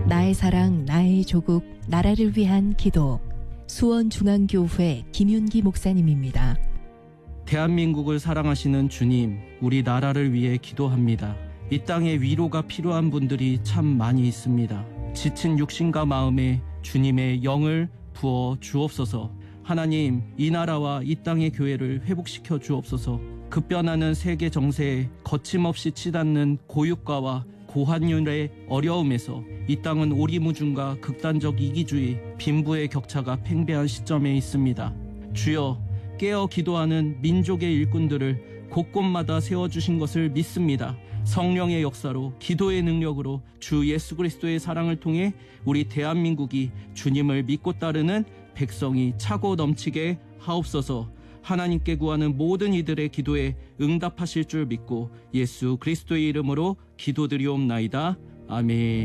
나의 사랑, 나의 조국, 나라를 위한 기도. 수원중앙교회 김윤기 목사님입니다. 대한민국을 사랑하시는 주님, 우리 나라를 위해 기도합니다. 이 땅에 위로가 필요한 분들이 참 많이 있습니다. 지친 육신과 마음에 주님의 영을 부어 주옵소서. 하나님, 이 나라와 이 땅의 교회를 회복시켜 주옵소서. 급변하는 세계 정세에 거침없이 치닫는 고유가와 고환율의 어려움에서 이 땅은 오리무중과 극단적 이기주의, 빈부의 격차가 팽배한 시점에 있습니다. 주여, 깨어 기도하는 민족의 일꾼들을 곳곳마다 세워주신 것을 믿습니다. 성령의 역사로, 기도의 능력으로 주 예수 그리스도의 사랑을 통해 우리 대한민국이 주님을 믿고 따르는 백성이 차고 넘치게 하옵소서. 하나님께 구하는 모든 이들의 기도에 응답하실 줄 믿고 예수 그리스도의 이름으로 기도드리옵나이다. 아멘.